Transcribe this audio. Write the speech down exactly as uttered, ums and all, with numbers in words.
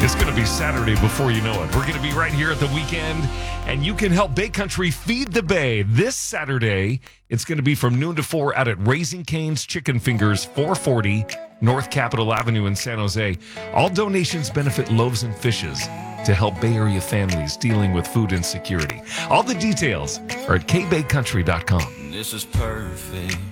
It's going to be Saturday before you know it. We're going to be right here at the weekend, and you can help Bay Country feed the Bay this Saturday. It's going to be from noon to four out at Raising Cane's Chicken Fingers, four forty North Capitol Avenue in San Jose. All donations benefit Loaves and Fishes to help Bay Area families dealing with food insecurity. All the details are at k bay country dot com. This is perfect.